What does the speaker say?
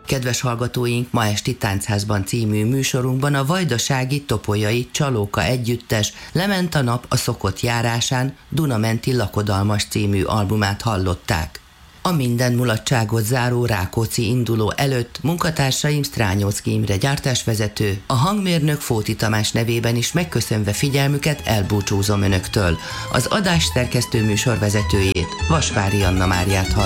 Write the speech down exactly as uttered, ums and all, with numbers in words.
Kedves hallgatóink, ma esti Táncházban című műsorunkban a vajdasági topolyai Csalóka együttes Lement a nap a szokott járásán Dunamenti lakodalmas című albumát hallották. A minden mulatságot záró Rákóczi induló előtt munkatársaim Strányóczky Imre gyártásvezető, a hangmérnök Fóti Tamás nevében is megköszönve figyelmüket elbúcsúzom önöktől. Az adás szerkesztő műsorvezetőjét, Vasvári Anna Máriát hallották.